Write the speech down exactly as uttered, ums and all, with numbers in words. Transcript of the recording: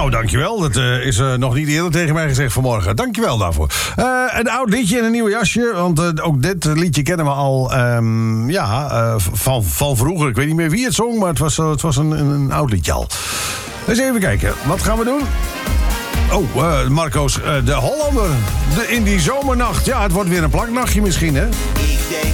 Nou, dankjewel. Dat uh, is uh, nog niet eerder tegen mij gezegd vanmorgen. Dankjewel daarvoor. Uh, een oud liedje en een nieuw jasje. Want uh, ook dit liedje kennen we al um, ja, uh, van, van vroeger. Ik weet niet meer wie het zong, maar het was, uh, het was een, een, een oud liedje al. Eens even kijken. Wat gaan we doen? Oh, uh, Marco's, uh, de Hollander. De, in die zomernacht. Ja, het wordt weer een plaknachtje misschien, hè?